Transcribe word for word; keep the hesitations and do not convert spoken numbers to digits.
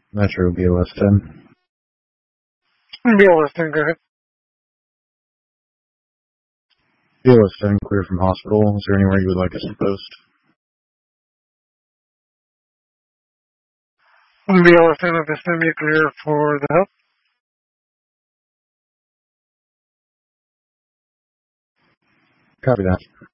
Metro B L S ten. B L S ten, go ahead. B L S ten, clear from hospital. Is there anywhere you would like us to post? B L S ten at this time, you clear for the help. Copy that.